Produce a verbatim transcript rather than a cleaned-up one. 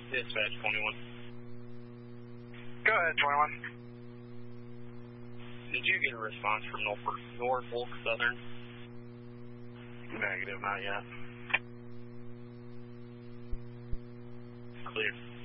Dispatch twenty-one. Go ahead, twenty-one. Did you get a response from Norfolk, Norfolk Southern? Negative, not yet. Clear.